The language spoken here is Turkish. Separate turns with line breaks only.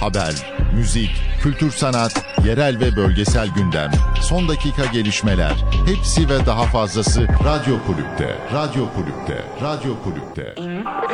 Haber, müzik, kültür sanat, yerel ve bölgesel gündem, son dakika gelişmeler, hepsi ve daha fazlası Radyo Kulüp'te. Radyo Kulüp'te. Radyo Kulüp'te.